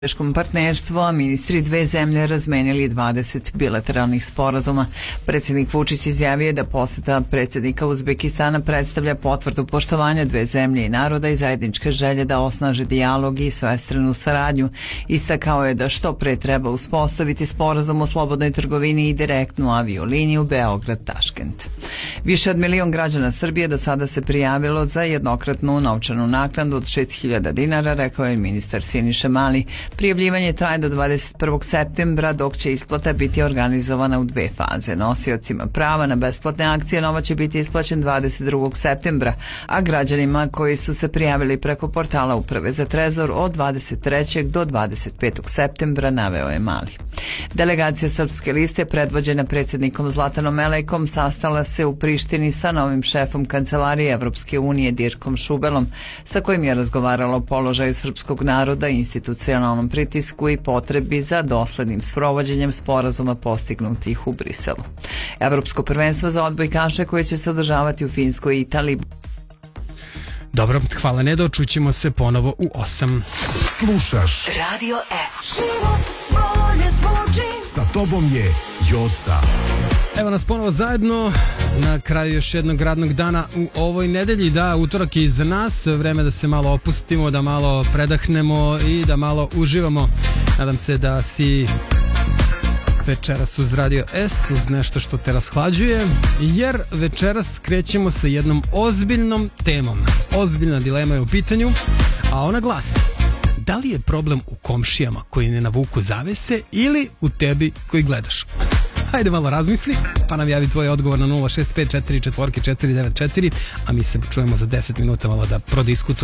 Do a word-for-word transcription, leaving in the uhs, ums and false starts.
strateškom partnerstvu, a ministri dve zemlje razmenili dvadeset bilateralnih sporazuma. Predsjednik Vučić izjavio da poseta predsjednika Uzbekistana predstavlja potvrdu poštovanja dve zemlje i naroda i zajedničke želje da osnaže dijalog i svestranu saradnju. Istakao je da što pre treba uspostaviti sporazum o slobodnoj trgovini i direktnu avioliniju Beograd-Taškent. Više od milion građana Srbije do sada se prijavilo za jednokratnu novčanu naknadu od šest hiljada dinara, rekao je ministar Siniša Mali. Prijavljivanje traje do dvadeset prvog septembra, dok će isplata biti organizovana u dve faze. Nosiocima prava na besplatne akcije novac će biti isplaćen dvadeset drugog septembra, a građanima koji su se prijavili preko portala Uprave za trezor od dvadeset trećeg do dvadeset petog septembra, naveo je Mali. Delegacija Srpske liste, predvođena predsjednikom Zlatanom Elejkom, sastala se u Prištini sa novim šefom Kancelarije Evropske unije Dirkom Šubelom, sa kojim je razgovaralo o položaju srpskog naroda, institucionalnom pritisku i potrebi za doslednim sprovođenjem sporazuma postignutih u Briselu. Evropsko prvenstvo za odbojkaše koje će se održavati u Finskoj i Italiji. Dobro, hvala Nedo, čućemo se ponovo u osam. Slušaš Radio S. Život bolje zvuči. Sa tobom je Joca. Evo nas ponovo zajedno na kraju još jednog radnog dana u ovoj nedelji. Da, utorak je iza nas, vreme da se malo opustimo, da malo predahnemo i da malo uživamo. Nadam se da si večeras uz Radio S, uz nešto što te rashlađuje, jer večeras krećemo sa jednom ozbiljnom temom. Ozbiljna dilema je u pitanju, a ona glasi: da li je problem u komšijama koji ne navuku zavese ili u tebi koji gledaš? Hajde malo razmisli, pa nam javi tvoj odgovor na nula šest pet četiri četiri četiri devet četiri, a mi se čujemo za deset minuta malo da prodiskutujemo